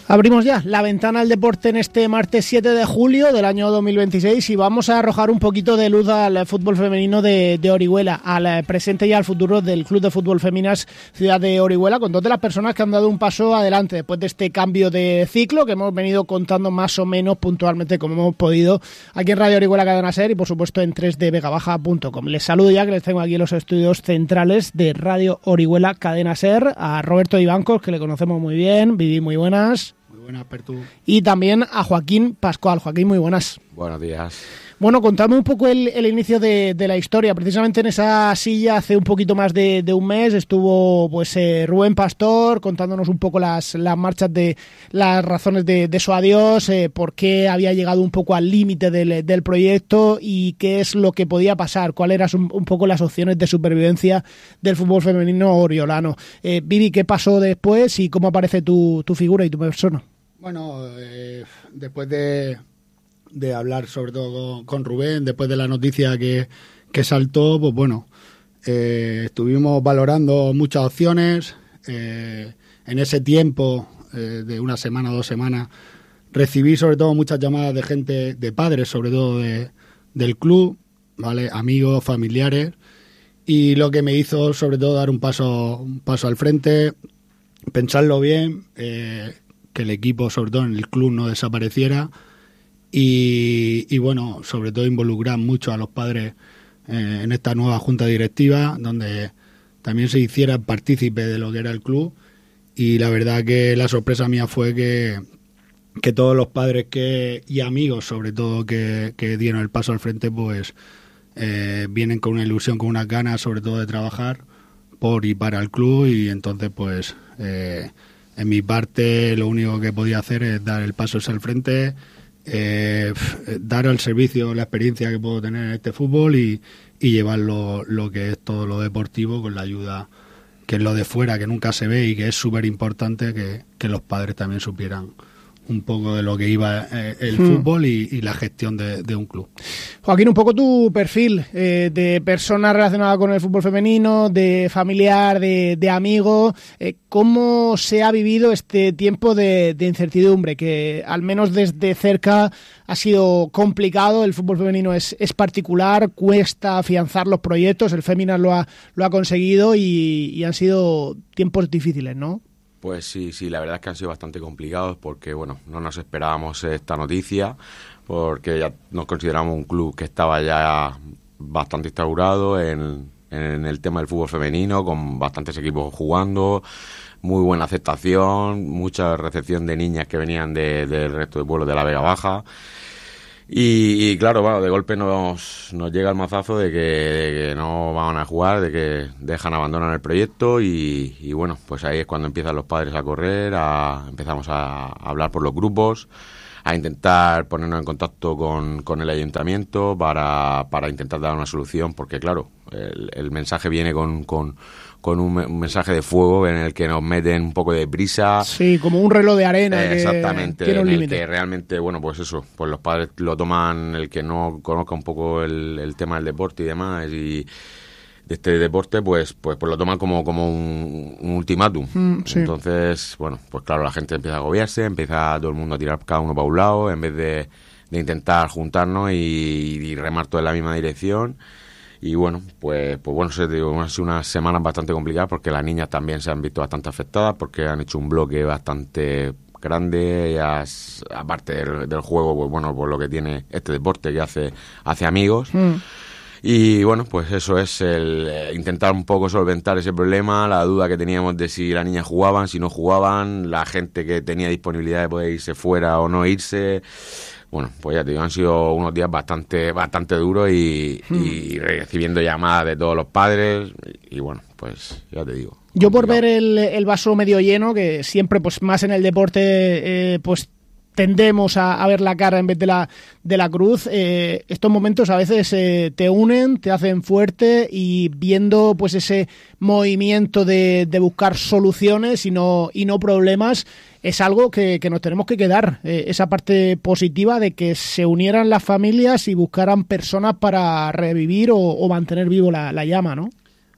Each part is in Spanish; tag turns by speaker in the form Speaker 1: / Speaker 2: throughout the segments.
Speaker 1: Abrimos ya la ventana al deporte en este martes 7 de julio del año 2026 y vamos a arrojar un poquito de luz al fútbol femenino de Orihuela, al presente y al futuro del Club de Fútbol Feminas Ciudad de Orihuela, con dos de las personas que han dado un paso adelante después de este cambio de ciclo que hemos venido contando más o menos puntualmente como hemos podido aquí en Radio Orihuela Cadena Ser y por supuesto en 3dvegabaja.com. Les saludo ya que les tengo aquí en los estudios centrales de Radio Orihuela Cadena Ser, a Roberto Ivancos, que le conocemos muy bien. Vivi, muy buenas.
Speaker 2: Buenas, Pertu.
Speaker 1: Y también a Joaquín Pascual. Joaquín, muy buenas.
Speaker 3: Buenos días.
Speaker 1: Bueno, contadme un poco el inicio de la historia. Precisamente en esa silla hace un poquito más de un mes estuvo pues Rubén Pastor contándonos un poco las marchas de las razones de su adiós, por qué había llegado un poco al límite del proyecto y qué es lo que podía pasar, cuáles eran un poco las opciones de supervivencia del fútbol femenino oriolano. Vivi, ¿qué pasó después y cómo aparece tu figura y tu persona?
Speaker 2: Bueno, después de hablar sobre todo con Rubén, después de la noticia que saltó, pues bueno, estuvimos valorando muchas opciones. En ese tiempo, de una semana o 2 semanas, recibí sobre todo muchas llamadas de gente, de padres sobre todo del club, ¿vale? Amigos, familiares, y lo que me hizo sobre todo dar un paso al frente, pensarlo bien, que el equipo, sobre todo en el club, no desapareciera y bueno, sobre todo involucrar mucho a los padres en esta nueva junta directiva, donde también se hiciera partícipe de lo que era el club. Y la verdad que la sorpresa mía fue que todos los padres y amigos, sobre todo, que dieron el paso al frente, pues vienen con una ilusión, con unas ganas, sobre todo, de trabajar por y para el club. Y entonces, pues en mi parte, lo único que podía hacer es dar el paso al frente, dar al servicio la experiencia que puedo tener en este fútbol y llevar lo que es todo lo deportivo con la ayuda, que es lo de fuera, que nunca se ve y que es súper importante que los padres también supieran un poco de lo que iba el fútbol y la gestión de un club.
Speaker 1: Joaquín, un poco tu perfil de persona relacionada con el fútbol femenino, de familiar, de amigo, ¿cómo se ha vivido este tiempo de incertidumbre? Que al menos desde cerca ha sido complicado, el fútbol femenino es particular, cuesta afianzar los proyectos, el Féminas lo ha conseguido y han sido tiempos difíciles, ¿no?
Speaker 3: Pues sí, la verdad es que han sido bastante complicados porque, bueno, no nos esperábamos esta noticia, porque ya nos consideramos un club que estaba ya bastante instaurado en el tema del fútbol femenino, con bastantes equipos jugando, muy buena aceptación, mucha recepción de niñas que venían del resto de pueblos de la Vega Baja. Y claro, bueno, de golpe nos llega el mazazo de que no van a jugar, de que abandonan el proyecto y bueno, pues ahí es cuando empiezan los padres a correr, empezamos a hablar por los grupos, a intentar ponernos en contacto con el ayuntamiento para intentar dar una solución, porque claro, el mensaje viene con un mensaje de fuego en el que nos meten un poco de prisa.
Speaker 1: Sí, como un reloj de arena.
Speaker 3: Exactamente,
Speaker 1: tiene un
Speaker 3: en el
Speaker 1: límite.
Speaker 3: que realmente, bueno, pues eso, pues los padres lo toman, el que no conozca un poco el tema del deporte y demás, y de este deporte, pues lo toman como un ultimátum.
Speaker 1: Sí.
Speaker 3: Entonces, bueno, pues claro, la gente empieza a agobiarse, empieza todo el mundo a tirar cada uno para un lado, en vez de intentar juntarnos y remar todos en la misma dirección. Y bueno, pues bueno, han sido unas semanas bastante complicadas porque las niñas también se han visto bastante afectadas porque han hecho un bloque bastante grande, ellas, aparte del juego, pues bueno, por lo que tiene este deporte que hace amigos. Y bueno, pues eso es intentar un poco solventar ese problema, la duda que teníamos de si las niñas jugaban, si no jugaban, la gente que tenía disponibilidad de poder irse fuera o no irse. Bueno, pues ya te digo, han sido unos días bastante duros y recibiendo llamadas de todos los padres y bueno, pues ya te digo.
Speaker 1: Yo por ver el vaso medio lleno, que siempre pues más en el deporte pues tendemos a ver la cara en vez de la cruz, estos momentos a veces te unen, te hacen fuerte y viendo pues ese movimiento de buscar soluciones y no problemas, es algo que nos tenemos que quedar, esa parte positiva de que se unieran las familias y buscaran personas para revivir o mantener vivo la llama, ¿no?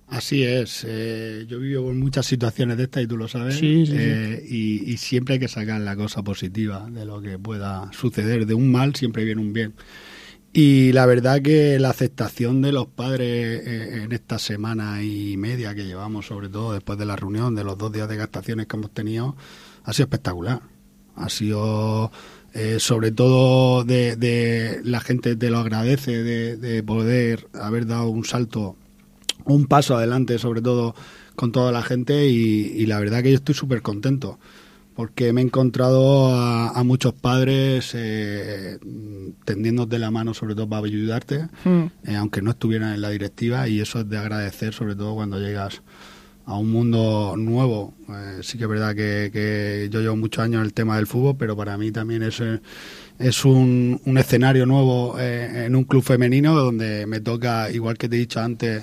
Speaker 2: Así es. Yo vivo por muchas situaciones de estas y tú lo sabes.
Speaker 1: Sí.
Speaker 2: Y siempre hay que sacar la cosa positiva de lo que pueda suceder. De un mal siempre viene un bien. Y la verdad que la aceptación de los padres en esta semana y media que llevamos, sobre todo después de la reunión, de los 2 días de gastaciones que hemos tenido, ha sido espectacular. Ha sido, sobre todo, de la gente te lo agradece, de poder haber dado un salto, un paso adelante, sobre todo con toda la gente, y la verdad que yo estoy súper contento porque me he encontrado a muchos padres tendiéndote la mano, sobre todo para ayudarte, aunque no estuvieran en la directiva, y eso es de agradecer, sobre todo cuando llegas a un mundo nuevo. Sí que es verdad que yo llevo muchos años en el tema del fútbol, pero para mí también es un escenario nuevo en un club femenino donde me toca, igual que te he dicho antes,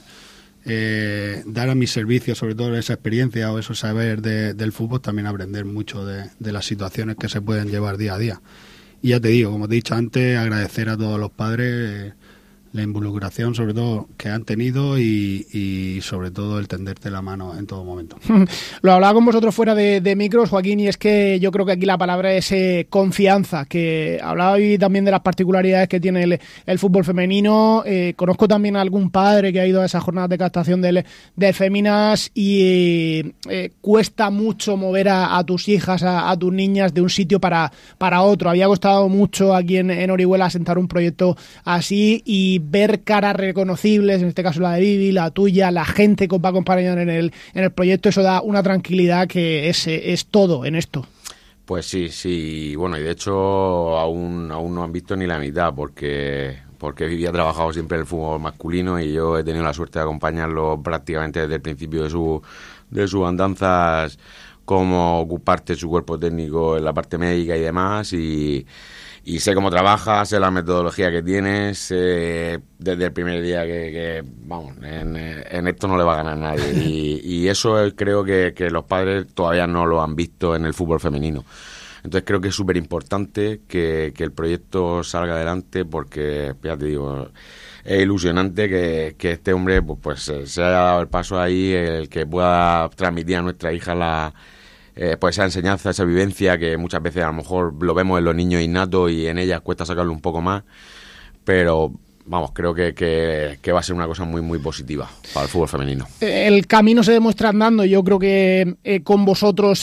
Speaker 2: dar a mis servicios, sobre todo esa experiencia o eso saber del fútbol, también aprender mucho de las situaciones que se pueden llevar día a día. Y ya te digo, como te he dicho antes, agradecer a todos los padres la involucración, sobre todo, que han tenido y sobre todo el tenderte la mano en todo momento.
Speaker 1: Lo hablaba con vosotros fuera de micros, Joaquín, y es que yo creo que aquí la palabra es confianza, que hablaba hoy también de las particularidades que tiene el fútbol femenino. Conozco también a algún padre que ha ido a esas jornadas de captación de féminas y cuesta mucho mover a tus hijas, a tus niñas de un sitio para otro. Había costado mucho aquí en Orihuela asentar un proyecto así y ver caras reconocibles, en este caso la de Vivi, la tuya, la gente que os va a acompañar en el proyecto, eso da una tranquilidad que es todo en esto.
Speaker 3: Pues sí, bueno, y de hecho aún no han visto ni la mitad, porque Vivi ha trabajado siempre en el fútbol masculino y yo he tenido la suerte de acompañarlo prácticamente desde el principio de sus andanzas, como ocuparte su cuerpo técnico en la parte médica y demás, y sé cómo trabajas, sé la metodología que tienes, desde el primer día que vamos, en esto no le va a ganar nadie. Y eso creo que los padres todavía no lo han visto en el fútbol femenino. Entonces creo que es súper importante que el proyecto salga adelante, porque, ya te digo, es ilusionante que este hombre pues se haya dado el paso ahí, el que pueda transmitir a nuestra hija pues esa enseñanza, esa vivencia que muchas veces a lo mejor lo vemos en los niños innatos y en ellas cuesta sacarlo un poco más, pero vamos, creo que va a ser una cosa muy muy positiva para el fútbol femenino.
Speaker 1: El camino se demuestra andando, yo creo que con vosotros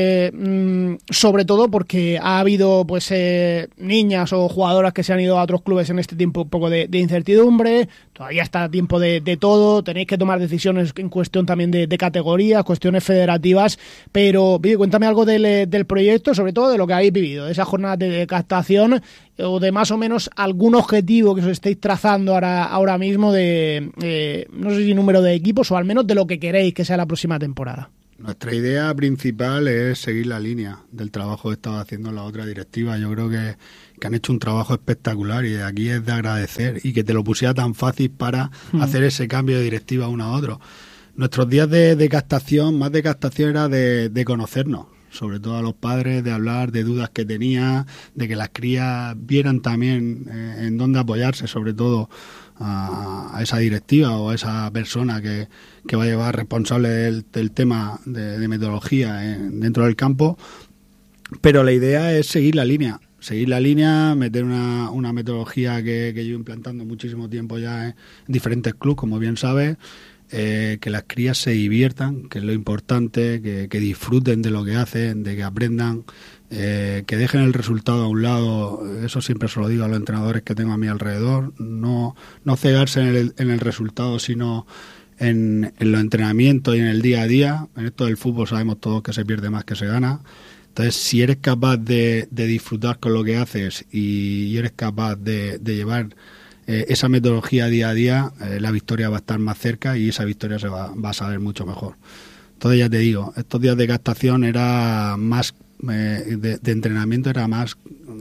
Speaker 1: sobre todo porque ha habido pues niñas o jugadoras que se han ido a otros clubes en este tiempo un poco de incertidumbre, todavía está a tiempo de todo, tenéis que tomar decisiones en cuestión también de categorías, cuestiones federativas, pero Vivi, cuéntame algo del proyecto, sobre todo de lo que habéis vivido, de esa jornada de captación, o de más o menos algún objetivo que os estéis trazando ahora mismo de, no sé si número de equipos o al menos de lo que queréis que sea la próxima temporada.
Speaker 2: Nuestra idea principal es seguir la línea del trabajo que estaba haciendo la otra directiva. Yo creo que han hecho un trabajo espectacular y de aquí es de agradecer, y que te lo pusiera tan fácil para hacer ese cambio de directiva uno a otro. Nuestros días de captación, más de captación, era de conocernos, sobre todo a los padres, de hablar de dudas que tenía, de que las crías vieran también en dónde apoyarse, sobre todo a esa directiva o a esa persona que va a llevar responsable del tema de metodología dentro del campo. Pero la idea es seguir la línea, meter una metodología que llevo implantando muchísimo tiempo ya en diferentes clubes, como bien sabes. Que las crías se diviertan, que es lo importante, que disfruten de lo que hacen, de que aprendan, que dejen el resultado a un lado. Eso siempre se lo digo a los entrenadores que tengo a mi alrededor, no cegarse en el resultado, sino en los entrenamientos y en el día a día. En esto del fútbol sabemos todos que se pierde más que se gana. Entonces, si eres capaz de disfrutar con lo que haces y eres capaz de llevar esa metodología día a día, la victoria va a estar más cerca y esa victoria se va a saber mucho mejor. Entonces, ya te digo, estos días de captación era más de entrenamiento, era más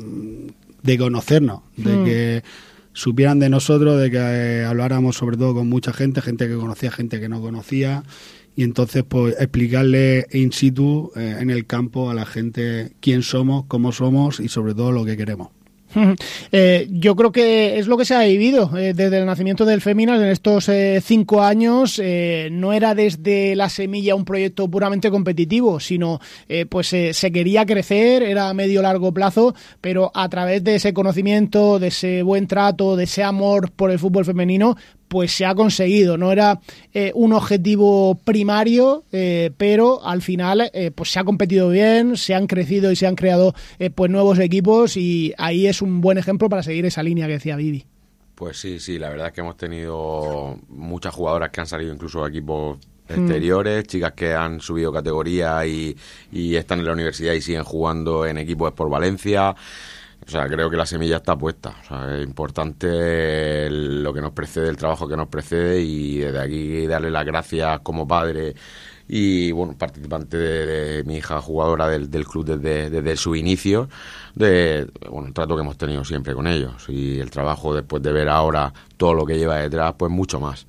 Speaker 2: de conocernos, de que supieran de nosotros, de que habláramos sobre todo con mucha gente que conocía, gente que no conocía, y entonces pues explicarle in situ en el campo a la gente quién somos, cómo somos y sobre todo lo que queremos.
Speaker 1: Yo creo que es lo que se ha vivido desde el nacimiento del Féminas en estos 5 años. No era desde la semilla un proyecto puramente competitivo, sino se quería crecer, era a medio largo plazo, pero a través de ese conocimiento, de ese buen trato, de ese amor por el fútbol femenino, pues se ha conseguido. No era un objetivo primario, pero al final pues se ha competido bien, se han crecido y se han creado pues nuevos equipos, y ahí es un buen ejemplo para seguir esa línea que decía Vivi.
Speaker 3: Pues sí, la verdad es que hemos tenido muchas jugadoras que han salido incluso de equipos exteriores, chicas que han subido categoría y están en la universidad y siguen jugando en equipos Sport Valencia. O sea, creo que la semilla está puesta. O sea, es importante lo que nos precede, el trabajo que nos precede, y desde aquí darle las gracias como padre y bueno, participante de mi hija jugadora del club desde su inicio, el trato que hemos tenido siempre con ellos, y el trabajo después de ver ahora todo lo que lleva detrás, pues mucho más.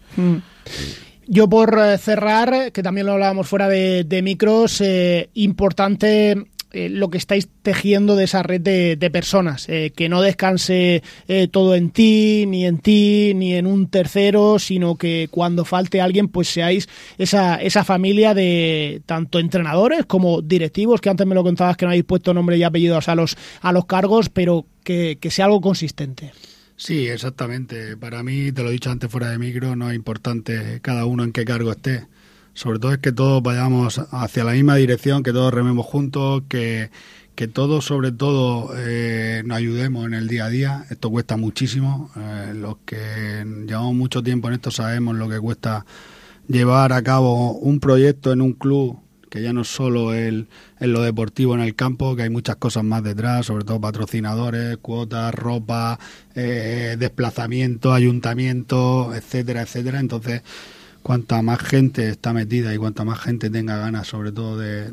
Speaker 1: Yo por cerrar, que también lo hablábamos fuera de micros, importante lo que estáis tejiendo de esa red de personas, que no descanse todo en ti, ni en un tercero, sino que cuando falte alguien, pues seáis esa familia de tanto entrenadores como directivos, que antes me lo contabas que no habéis puesto nombre y apellidos a los cargos, pero que sea algo consistente.
Speaker 2: Sí, exactamente. Para mí, te lo he dicho antes fuera de micro, no es importante cada uno en qué cargo esté. Sobre todo es que todos vayamos hacia la misma dirección, que todos rememos juntos, que todos, sobre todo, nos ayudemos en el día a día. Esto cuesta muchísimo. Los que llevamos mucho tiempo en esto sabemos lo que cuesta llevar a cabo un proyecto en un club, que ya no es solo en lo deportivo en el campo, que hay muchas cosas más detrás, sobre todo patrocinadores, cuotas, ropa, desplazamiento, ayuntamiento, etcétera, etcétera. Entonces, cuanta más gente está metida y cuanta más gente tenga ganas, sobre todo de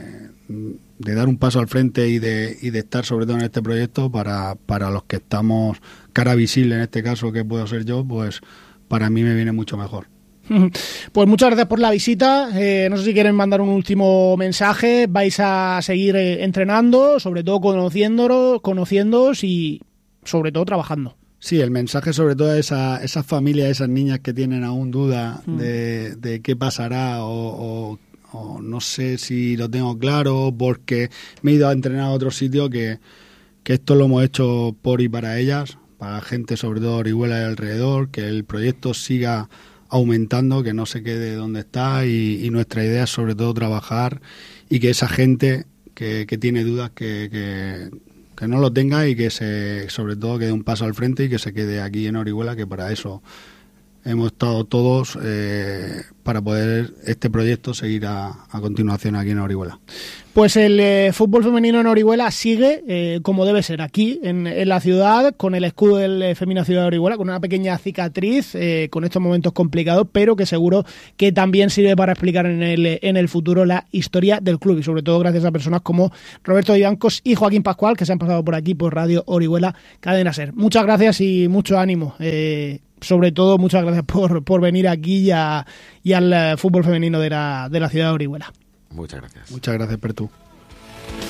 Speaker 2: dar un paso al frente y de estar sobre todo en este proyecto, para los que estamos cara visible, en este caso que puedo ser yo, pues para mí me viene mucho mejor.
Speaker 1: Pues muchas gracias por la visita. No sé si quieren mandar un último mensaje. Vais a seguir entrenando, sobre todo conociéndoos y sobre todo trabajando.
Speaker 2: Sí, el mensaje sobre todo a esas familias, esas niñas que tienen aún duda de qué pasará, o no sé si lo tengo claro porque me he ido a entrenar a otro sitio, que esto lo hemos hecho por y para ellas, para la gente sobre todo de Orihuela y alrededor, que el proyecto siga aumentando, que no se quede donde está, y nuestra idea es sobre todo trabajar y que esa gente que tiene dudas que no lo tenga, y que sobre todo que dé un paso al frente y que se quede aquí en Orihuela, que para eso hemos estado todos, para poder este proyecto seguir a continuación aquí en Orihuela.
Speaker 1: Pues el fútbol femenino en Orihuela sigue como debe ser, aquí en la ciudad, con el escudo del Femina Ciudad de Orihuela, con una pequeña cicatriz, con estos momentos complicados, pero que seguro que también sirve para explicar en el futuro la historia del club, y sobre todo gracias a personas como Roberto Vivancos y Joaquín Pascual, que se han pasado por aquí por Radio Orihuela Cadena Ser. Muchas gracias y mucho ánimo. Sobre todo, muchas gracias por venir aquí y al fútbol femenino de la ciudad de Orihuela.
Speaker 3: Muchas gracias.
Speaker 2: Muchas gracias, Pertu.